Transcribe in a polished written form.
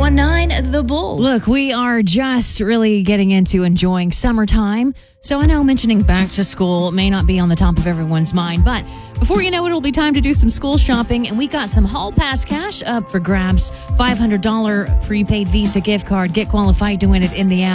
1019 The Bull. Look, we are just really getting into enjoying summertime. So I know mentioning back to school may not be on the top of everyone's mind, but before you know it, it'll be time to do some school shopping. And we got some Hall Pass cash up for grabs. $500 prepaid Visa gift card. Get qualified to win it in the app.